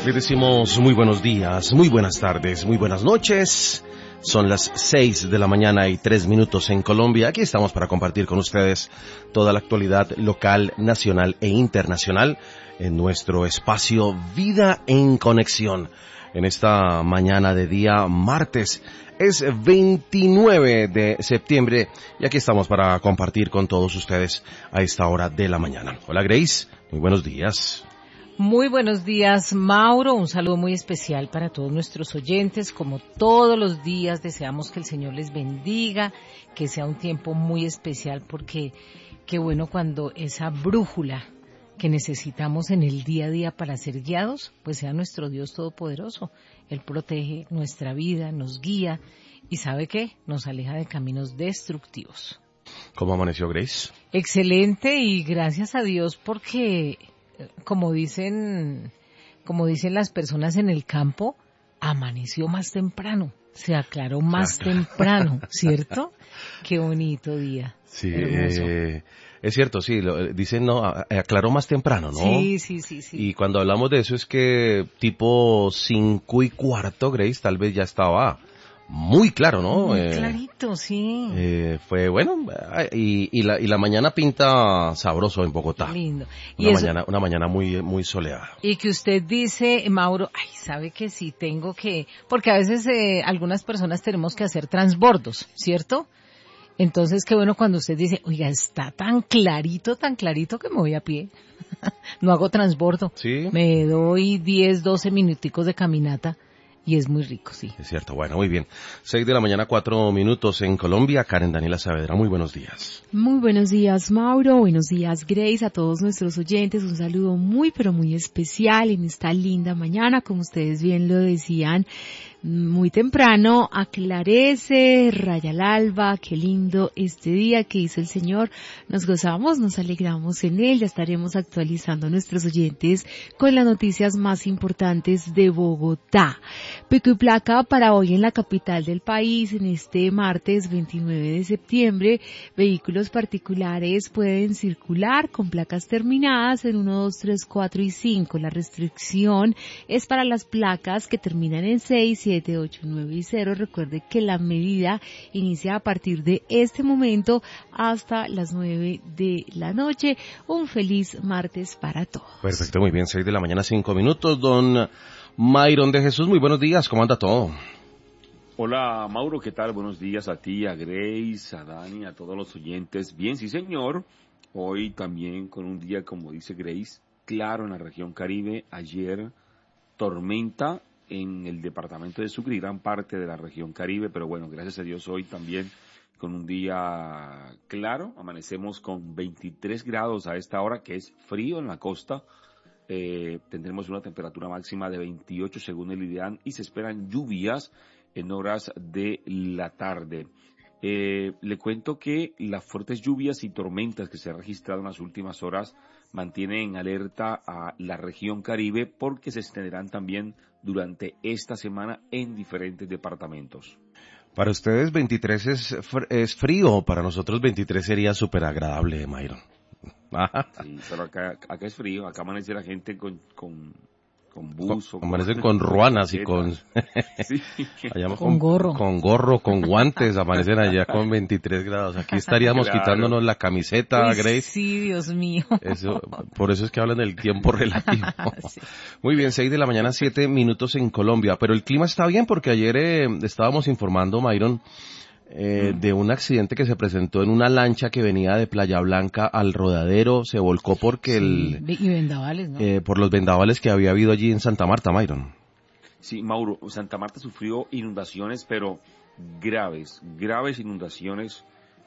Le decimos muy buenos días, muy buenas tardes, muy buenas noches. Son las 6 de la mañana y 3 minutos en Colombia. Aquí estamos para compartir con ustedes toda la actualidad local, nacional e internacional en nuestro espacio Vida en Conexión. En esta mañana de día martes, es 29 de septiembre y aquí estamos para compartir con todos ustedes a esta hora de la mañana. Hola Grace, muy buenos días. Muy buenos días, Mauro. Un saludo muy especial para todos nuestros oyentes. Como todos los días, deseamos que el Señor les bendiga, que sea un tiempo muy especial porque qué bueno cuando esa brújula que necesitamos en el día a día para ser guiados, pues sea nuestro Dios Todopoderoso. Él protege nuestra vida, nos guía y ¿sabe qué? Nos aleja de caminos destructivos. ¿Cómo amaneció Grace? Excelente y gracias a Dios porque... Como dicen las personas en el campo, amaneció más temprano, se aclaró más temprano, ¿cierto? Qué bonito día. Sí, es cierto, sí, dicen, no, aclaró más temprano, ¿no? Sí. Y cuando hablamos de eso es que tipo 5:15, Grace, tal vez ya estaba muy claro, ¿no? Muy clarito, sí. Fue bueno, y la mañana pinta sabroso en Bogotá. Lindo. Una mañana muy soleada. Y que usted dice, Mauro, sabe que sí tengo que, porque a veces algunas personas tenemos que hacer transbordos, ¿cierto? Entonces, qué bueno cuando usted dice, oiga, está tan clarito que me voy a pie. No hago transbordo. Sí. Me doy 10, 12 minuticos de caminata. Y es muy rico, sí. Es cierto, bueno, muy bien. 6 de la mañana, 4 minutos en Colombia. Karen Daniela Saavedra, muy buenos días. Muy buenos días, Mauro. Buenos días, Grace. A todos nuestros oyentes, un saludo muy, pero muy especial en esta linda mañana. Como ustedes bien lo decían, muy temprano, aclarece, raya el alba. Qué lindo este día que hizo el Señor. Nos gozamos, nos alegramos en él. Ya estaremos actualizando a nuestros oyentes con las noticias más importantes de Bogotá. Pico y placa para hoy en la capital del país, en este martes 29 de septiembre, vehículos particulares pueden circular con placas terminadas en 1, 2, 3, 4 y 5. La restricción es para las placas que terminan en 6, 7, 8, 9 y 0. Recuerde que la medida inicia a partir de este momento hasta las 9 de la noche. Un feliz martes para todos. Perfecto, muy bien, 6 de la mañana, 5 minutos, don Mayron de Jesús, muy buenos días, ¿cómo anda todo? Hola Mauro, ¿qué tal? Buenos días a ti, a Grace, a Dani, a todos los oyentes. Bien, sí señor, hoy también con un día, como dice Grace, claro en la región Caribe. Ayer tormenta en el departamento de Sucre y gran parte de la región Caribe, pero bueno, gracias a Dios hoy también con un día claro. Amanecemos con 23 grados a esta hora, que es frío en la costa. Tendremos una temperatura máxima de 28 según el IDEAN y se esperan lluvias en horas de la tarde. Le cuento que las fuertes lluvias y tormentas que se han registrado en las últimas horas mantienen en alerta a la región Caribe porque se extenderán también durante esta semana en diferentes departamentos. Para ustedes 23 es frío, para nosotros 23 sería súper agradable, Mayron. Sí, pero acá es frío, acá amanece la gente con buzo. Amanecen con ruanas y con... Sí. Con gorro. Con gorro, con guantes, amanecen allá con 23 grados. Aquí estaríamos quitándonos la camiseta, Uy, Grace. Sí, Dios mío. Por eso es que hablan del tiempo relativo. Sí. Muy bien, 6 de la mañana, 7 minutos en Colombia. Pero el clima está bien porque ayer estábamos informando, Mayron, de un accidente que se presentó en una lancha que venía de Playa Blanca al Rodadero, se volcó porque y vendavales, ¿no? por los vendavales que había habido allí en Santa Marta, Mayron. Sí, Mauro, Santa Marta sufrió inundaciones, pero graves inundaciones.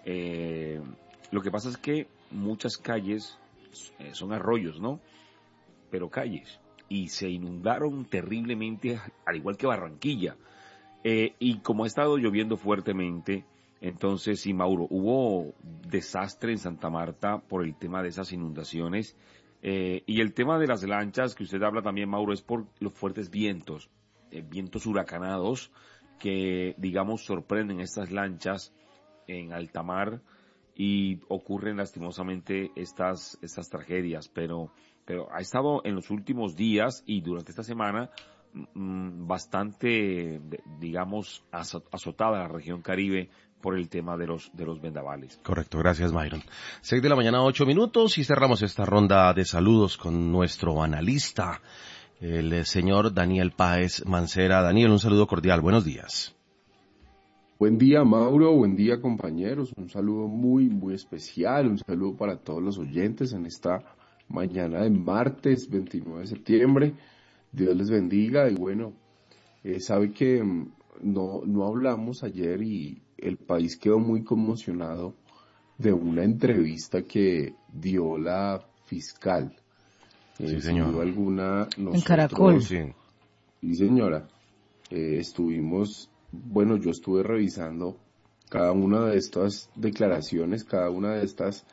Lo que pasa es que muchas calles son arroyos, ¿no? Pero calles, y se inundaron terriblemente, al igual que Barranquilla. Y como ha estado lloviendo fuertemente, entonces sí, Mauro, hubo desastre en Santa Marta por el tema de esas inundaciones. Y el tema de las lanchas que usted habla también, Mauro, es por los fuertes vientos, vientos huracanados que, digamos, sorprenden estas lanchas en alta mar y ocurren lastimosamente estas tragedias. Pero pero ha estado en los últimos días y durante esta semana bastante, digamos, azotada la región Caribe por el tema de los vendavales. Correcto, gracias, Myron. 6:08 a.m. y cerramos esta ronda de saludos con nuestro analista, el señor Daniel Páez Mancera. Daniel, un saludo cordial, buenos días. Buen día, Mauro, buen día, compañeros, un saludo muy, muy especial, un saludo para todos los oyentes en esta mañana de martes 29 de septiembre. Dios les bendiga y bueno, sabe que no hablamos ayer y el país quedó muy conmocionado de una entrevista que dio la fiscal. Sí, señor. Sin duda alguna, nosotros, en Caracol. Sí, señora, yo estuve revisando cada una de estas declaraciones, cada una de estas,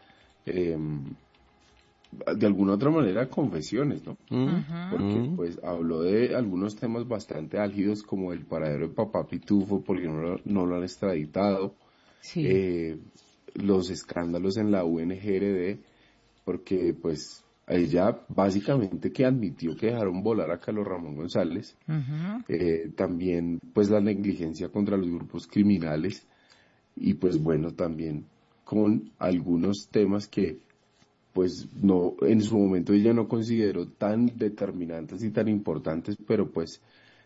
de alguna otra manera, confesiones, ¿no? Porque pues habló de algunos temas bastante álgidos como el paradero de Papá Pitufo, porque no lo han extraditado, Sí. los escándalos en la UNGRD, porque pues ella básicamente que admitió que dejaron volar a Carlos Ramón González, también pues la negligencia contra los grupos criminales y pues bueno, también con algunos temas que pues no, en su momento ella no consideró tan determinantes y tan importantes, pero pues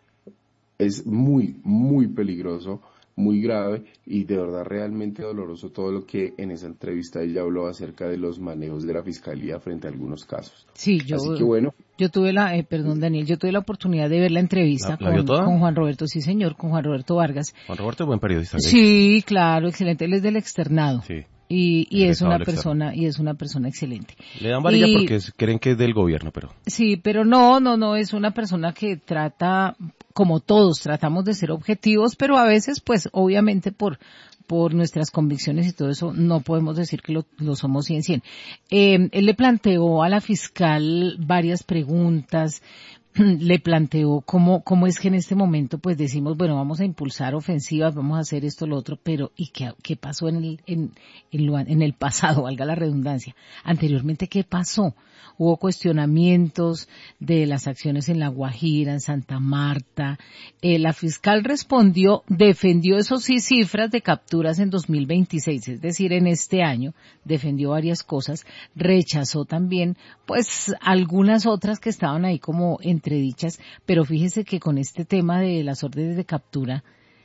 es muy, muy peligroso, muy grave y de verdad realmente doloroso todo lo que en esa entrevista ella habló acerca de los manejos de la fiscalía frente a algunos casos. Sí, Así que bueno. Yo tuve Daniel, yo tuve la oportunidad de ver la entrevista ¿La vio toda? con Juan Roberto, sí señor, con Juan Roberto Vargas. Juan Roberto es buen periodista. Sí, claro, excelente, él es del externado. Sí. Y es una persona excelente. Le dan varilla porque creen que es del gobierno, pero sí, pero no, es una persona que trata, como todos, tratamos de ser objetivos, pero a veces, pues, obviamente por nuestras convicciones y todo eso, no podemos decir que lo somos 100%. Él le planteó a la fiscal varias preguntas, le planteó cómo es que en este momento pues decimos, bueno, vamos a impulsar ofensivas, vamos a hacer esto, lo otro, pero ¿y qué pasó en el pasado, valga la redundancia? Anteriormente, ¿qué pasó? Hubo cuestionamientos de las acciones en La Guajira, en Santa Marta. La fiscal defendió, eso sí, cifras de capturas en 2026, es decir, en este año, defendió varias cosas, rechazó también, pues, algunas otras que estaban ahí como entredichas, pero fíjese que con este tema de las órdenes de captura,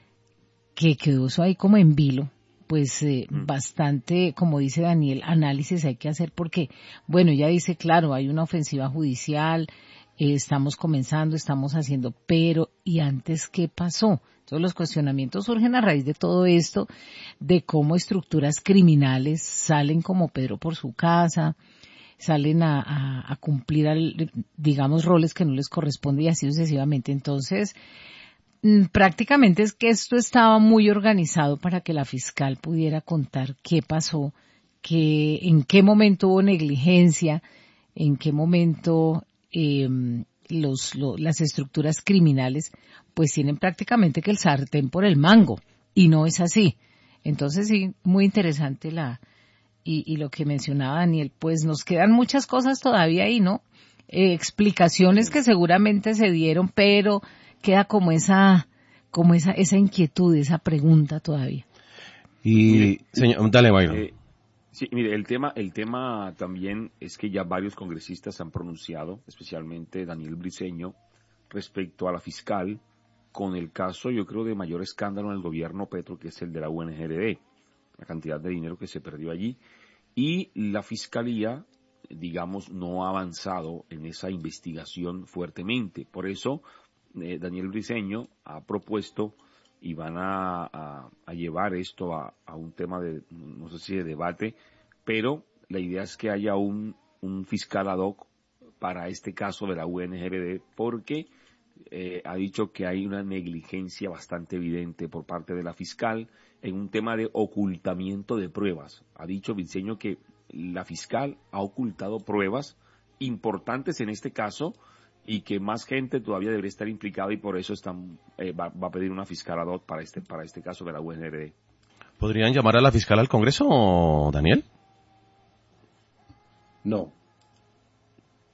que quedó eso ahí como en vilo, pues bastante, como dice Daniel, análisis hay que hacer porque, bueno, ella dice, claro, hay una ofensiva judicial, estamos comenzando, estamos haciendo, pero ¿y antes qué pasó? Entonces los cuestionamientos surgen a raíz de todo esto, de cómo estructuras criminales salen como Pedro por su casa, salen a cumplir, digamos, roles que no les corresponden y así sucesivamente. Entonces, prácticamente es que esto estaba muy organizado para que la fiscal pudiera contar qué pasó, en qué momento hubo negligencia, en qué momento las estructuras criminales pues tienen prácticamente que el sartén por el mango y no es así. Entonces sí, muy interesante y lo que mencionaba Daniel, pues nos quedan muchas cosas todavía ahí, ¿no? Explicaciones que seguramente se dieron, pero queda como esa inquietud, esa pregunta todavía. Y señor, dale, Byron. Sí, mire, el tema también es que ya varios congresistas han pronunciado, especialmente Daniel Briceño, respecto a la fiscal, con el caso, yo creo, de mayor escándalo en el gobierno Petro, que es el de la UNGRD, la cantidad de dinero que se perdió allí, y la fiscalía, digamos, no ha avanzado en esa investigación fuertemente. Por eso, Daniel Briceño ha propuesto y van a llevar esto a un tema de, no sé si de debate, pero la idea es que haya un fiscal ad hoc para este caso de la UNGRD, porque ha dicho que hay una negligencia bastante evidente por parte de la fiscal en un tema de ocultamiento de pruebas. Ha dicho Briceño que la fiscal ha ocultado pruebas importantes en este caso, y que más gente todavía debería estar implicada y por eso va a pedir una fiscal ad hoc para este caso de la UNRD. ¿Podrían llamar a la fiscal al Congreso, Daniel? No.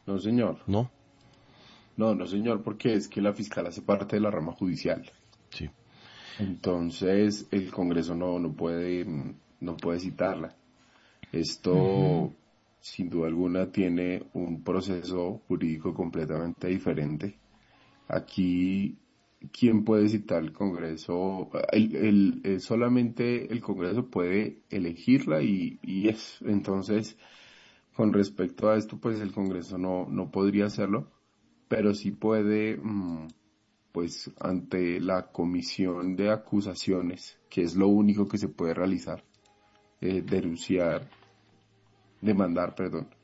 No, señor. ¿No? No, señor, porque es que la fiscal hace parte de la rama judicial. Sí. Entonces, el Congreso no puede citarla. Esto, sin duda alguna, tiene un proceso jurídico completamente diferente. Aquí, ¿quién puede citar el Congreso? Solamente el Congreso puede elegirla y eso. Entonces, con respecto a esto, pues el Congreso no podría hacerlo, pero sí puede, pues ante la comisión de acusaciones, que es lo único que se puede realizar, demandar,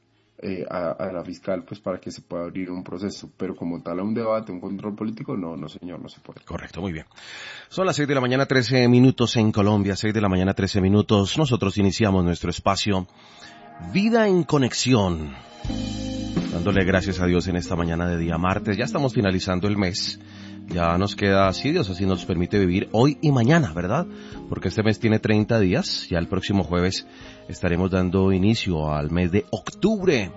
a la fiscal, pues para que se pueda abrir un proceso, pero como tal a un debate, un control político, no señor, no se puede. Correcto, muy bien. Son las 6 de la mañana, 13 minutos en Colombia, 6 de la mañana, 13 minutos. Nosotros iniciamos nuestro espacio Vida en Conexión, dándole gracias a Dios en esta mañana de día martes. Ya estamos finalizando el mes. Ya nos queda, si Dios así nos permite, vivir hoy y mañana, ¿verdad? Porque este mes tiene 30 días. Ya el próximo jueves estaremos dando inicio al mes de octubre,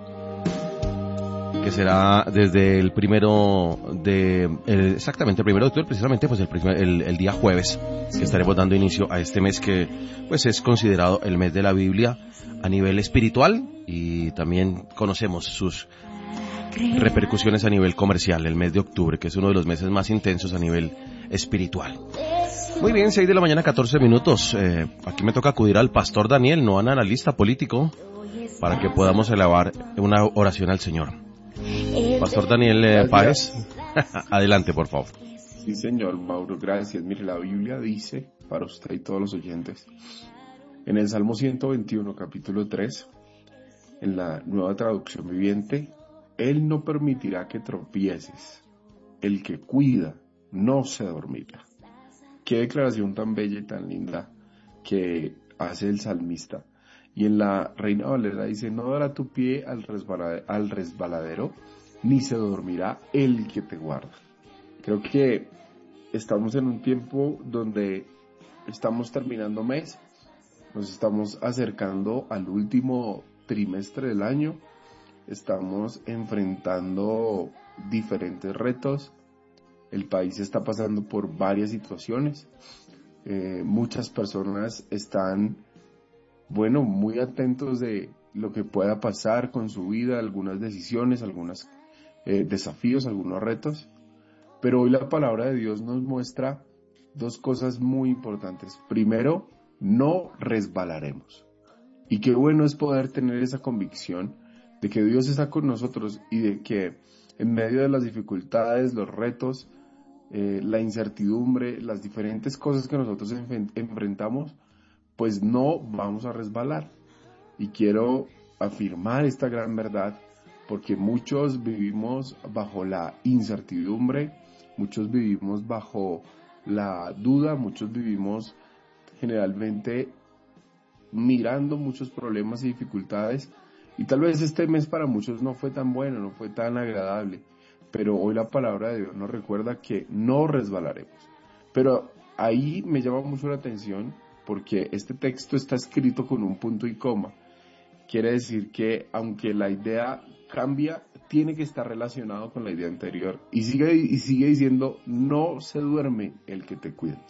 que será desde el exactamente el 1 de octubre, precisamente pues el día jueves, que estaremos dando inicio a este mes que pues es considerado el mes de la Biblia a nivel espiritual, y también conocemos sus repercusiones a nivel comercial, el mes de octubre, que es uno de los meses más intensos a nivel espiritual. Muy bien, 6 de la mañana, 14 minutos. Aquí me toca acudir al pastor Daniel, no al analista político, para que podamos elevar una oración al Señor. Pastor Daniel Páez, adelante, por favor. Sí, señor Mauro, gracias. Mire, la Biblia dice, para usted y todos los oyentes, en el Salmo 121, capítulo 3, en la Nueva Traducción Viviente: Él no permitirá que tropieces, el que cuida no se dormirá. Qué declaración tan bella y tan linda que hace el salmista. Y en la Reina Valera dice: no dará tu pie al resbaladero, ni se dormirá el que te guarda. Creo que estamos en un tiempo donde estamos terminando mes, nos estamos acercando al último trimestre del año, estamos enfrentando diferentes retos, el país está pasando por varias situaciones, muchas personas están, muy atentos de lo que pueda pasar con su vida, algunas decisiones, algunos desafíos, algunos retos, pero hoy la palabra de Dios nos muestra dos cosas muy importantes. Primero, no resbalaremos. Y qué bueno es poder tener esa convicción de que Dios está con nosotros y de que en medio de las dificultades, los retos, la incertidumbre, las diferentes cosas que nosotros enfrentamos, pues no vamos a resbalar. Y quiero afirmar esta gran verdad porque muchos vivimos bajo la incertidumbre, muchos vivimos bajo la duda, muchos vivimos generalmente mirando muchos problemas y dificultades, y tal vez este mes para muchos no fue tan bueno, no fue tan agradable, pero hoy la palabra de Dios nos recuerda que no resbalaremos. Pero ahí me llama mucho la atención porque este texto está escrito con un punto y coma. Quiere decir que aunque la idea cambia, tiene que estar relacionado con la idea anterior, y sigue diciendo: no se duerme el que te cuida.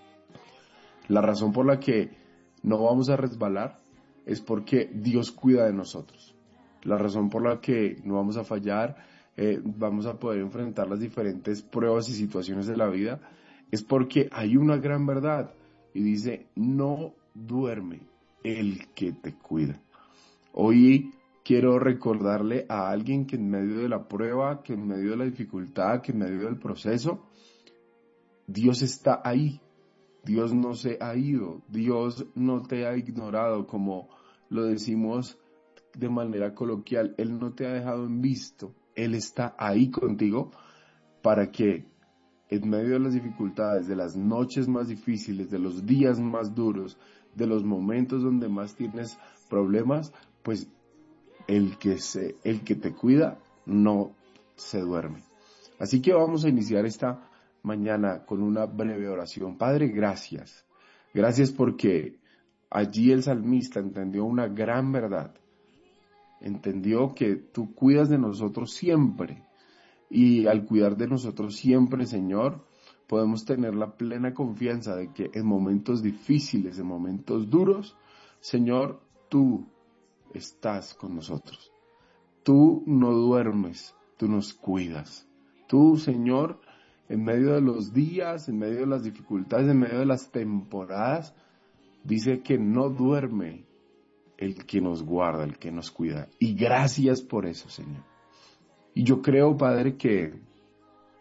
La razón por la que no vamos a resbalar es porque Dios cuida de nosotros. La razón por la que no vamos a fallar, vamos a poder enfrentar las diferentes pruebas y situaciones de la vida, es porque hay una gran verdad y dice: no duerme el que te cuida. Hoy quiero recordarle a alguien que en medio de la prueba, que en medio de la dificultad, que en medio del proceso, Dios está ahí. Dios no se ha ido, Dios no te ha ignorado, como lo decimos de manera coloquial. Él no te ha dejado en visto, Él está ahí contigo para que en medio de las dificultades, de las noches más difíciles, de los días más duros, de los momentos donde más tienes problemas, pues el que te cuida no se duerme. Así que vamos a iniciar esta mañana con una breve oración. Padre, gracias. Gracias porque allí el salmista entendió una gran verdad. entendió que tú cuidas de nosotros siempre. Y al cuidar de nosotros siempre, Señor, podemos tener la plena confianza de que en momentos difíciles, en momentos duros, Señor, tú estás con nosotros. Tú no duermes, tú nos cuidas. Tú, Señor, en medio de los días, en medio de las dificultades, en medio de las temporadas, dice que no duerme el que nos guarda, el que nos cuida. Y gracias por eso, Señor. Y yo creo, Padre, que